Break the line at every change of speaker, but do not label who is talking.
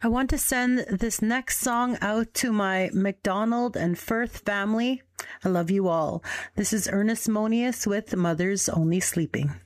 I want to send this next song out to my McDonald and Firth family. I love you all. This is Ernest Monius with Mothers Only Sleeping.